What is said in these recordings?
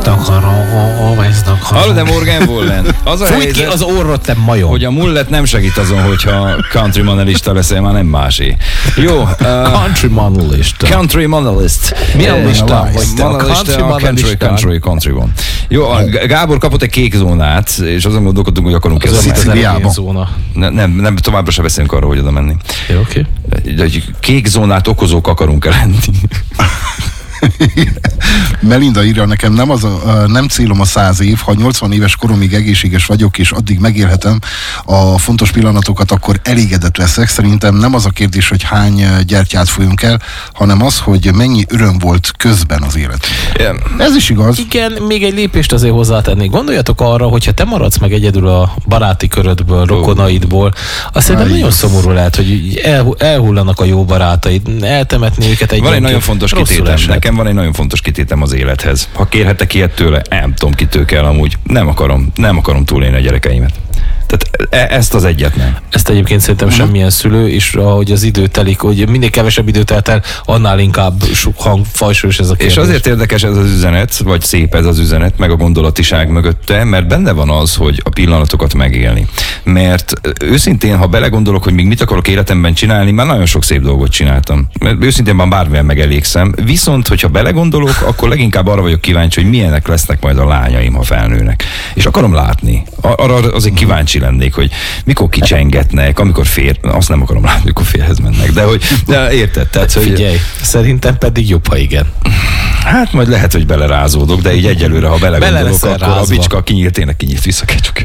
Hallod, de Morgan Wallen. Az a Fújj helyzet, ki az orrot, te majom. hogy a mullet nem segít azon, hogyha country manelista leszel, már nem másé. Jó. Country manelista. Country manelist. Milyen lista vagy te? Manelista, country van. Jó, Gábor kapott egy kék zónát, és azon gondolkodtunk, hogy akarunk Ez ezt. zóna. Nem, továbbra se beszélünk arról, hogy oda menni. Jó, oké. De egy kék zónát okozók akarunk lenni. Melinda írja nekem, nem célom a 100 év, ha 80 éves koromig egészséges vagyok, és addig megélhetem a fontos pillanatokat, akkor elégedett leszek. Szerintem nem az a kérdés, hogy hány gyertyát fújunk el, hanem az, hogy mennyi öröm volt közben az élet. Yeah. Ez is igaz. Igen, még egy lépést azért hozzátennék. Gondoljatok arra, hogyha te maradsz meg egyedül a baráti körödből, rokonaidból, azt szerintem nagyon szomorú lehet, hogy elhullanak a jó barátaid, eltemetni őket egy. Van egy nagyon fontos kitétem. Nekem van egy nagyon fontos kitétem az élethez. Ha kérhetek ilyet tőle, nem tudom, kitől kell amúgy. Nem akarom túlélni a gyerekeimet. Tehát ezt az egyet nem. Ezt egyébként szerintem semmilyen szülő, és ahogy az idő telik, hogy minél kevesebb idő telt el, annál inkább fajsúlyos ez a kérdés. És azért érdekes ez az üzenet, vagy szép ez az üzenet, meg a gondolatiság mögötte, mert benne van az, hogy a pillanatokat megélni. Mert őszintén, ha belegondolok, hogy még mit akarok életemben csinálni, már nagyon sok szép dolgot csináltam. Mert őszintén már bármilyen megelégszem. Viszont, hogyha belegondolok, akkor leginkább arra vagyok kíváncsi, hogy milyenek lesznek majd a lányaim, ha felnőnek. És akarom látni. Arra azért kíváncsi lennék, hogy mikor kicsengetnek, amikor azt nem akarom látni, mikor férhez mennek, de érted? Tehát, hogy... Figyelj, szerintem pedig jobb, ha igen. Hát majd lehet, hogy belerázódok, de így egyelőre, ha belegondolok, akkor rázva. A bicska tényleg kinyílt vissza csak.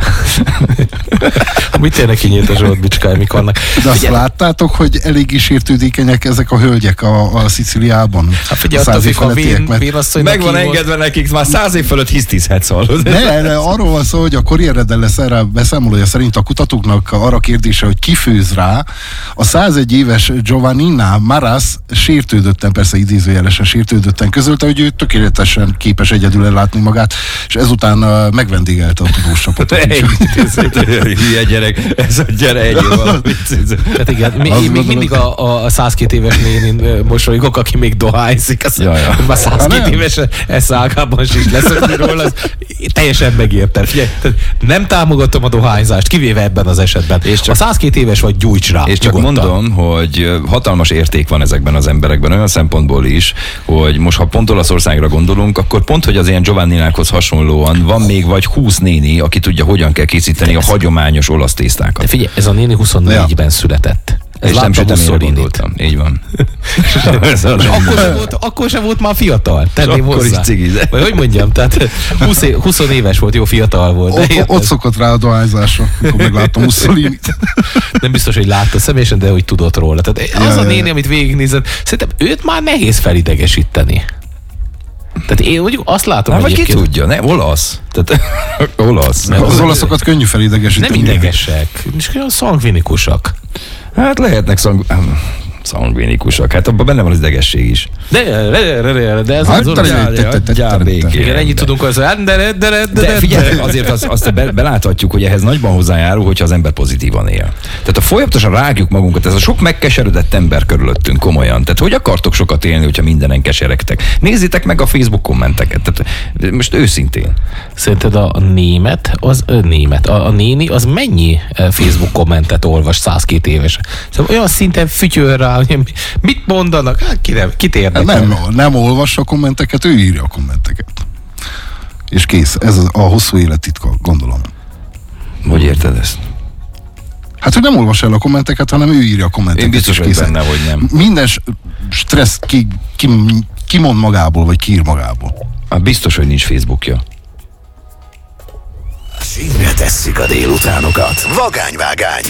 Mit tényleg kinyílt a Zsolt bicskája, mik vannak? De azt láttátok, hogy eléggé sértődékenyek ezek a hölgyek a Szicíliában? Hát figyelj, a megvan engedve nekik, már 100 év fölött hisztizhetsz, hallod. Ne, arról van szó, hogy a Corriere della Sera beszámolója szerint a kutatóknak arra kérdése, hogy ki főz rá. A 101 éves Giovannina Maras sértődötten, persze idézőjelesen sértődötten közölte, hogy ő tökéletesen képes egyedül ellátni magát, és ezután megvendégelte a tudós csapatot. Hülye gyerek, ez a gyere egy valamit. Tehát igen, még mindig a 102 éves nénin mosolygok, aki még dohányzik, már 102 éves eszágában is leszökni róla, az teljesen megértem. Figyelj, nem támogatom a dohányzást, kivéve ebben az esetben. És csak, a 102 éves vagy, gyújts rá. És csak nyugodtan. mondom, hogy hatalmas érték van ezekben az emberekben, olyan szempontból is, hogy most ha pont Olaszországra gondolunk, akkor pont, hogy az ilyen Giovanninákhoz hasonlóan van még vagy 20 néni, aki tudja, hogyan kell készíteni a hagyományos olasz tésztákat. De figyelj, ez a néni 24-ben született. És nem süteményre gondoltam. Így van. Akkor sem volt már fiatal. Tenném hozzá. Vagy hogy mondjam, tehát 20 éves volt, jó fiatal volt. Ott szokott rá a dohányzásra, amikor megláttam Mussolinit. Nem biztos, hogy látta személyesen, de hogy tudott róla. Tehát az a néni, amit végignézett, szerintem őt már nehéz felidegesíteni. Tehát én mondjuk azt látom, hogy egyébként... Ki tudja, nem? Olasz. Tehát olasz. Az olaszokat könnyű felidegesíteni. Nem idegesek, és olyan szangvinikusak. Hát lehetnek szangvinikusak. Hát abban benne van az idegesség is. De ez az igen, ennyit tudunk az, de figyelj, azért azt beláthatjuk, hogy ehhez nagyban hozzájárul, hogyha az ember pozitívan él. Tehát folyamatosan rágjuk magunkat, ez a sok megkeseredett ember körülöttünk, komolyan. Tehát hogy akartok sokat élni, hogyha mindenen keseregtek? Nézzétek meg a Facebook kommenteket. Tehát most őszintén. Szerinted a néni az mennyi Facebook kommentet olvas 102 évesen? Szóval olyan szinten fütyöl rá, hogy mit mondanak? Hát kit érdekel? Nem olvassa a kommenteket, ő írja a kommenteket. És kész, ez a hosszú élet titka, gondolom. Hogy érted ezt? Hát, hogy nem olvas el a kommenteket, hanem ő írja a kommenteket. Én biztos vagy benne, hogy nem. Minden stressz kimond magából, vagy kiír magából. Hát biztos, hogy nincs Facebookja. Sínre tesszük a délutánokat. Vagányvágány.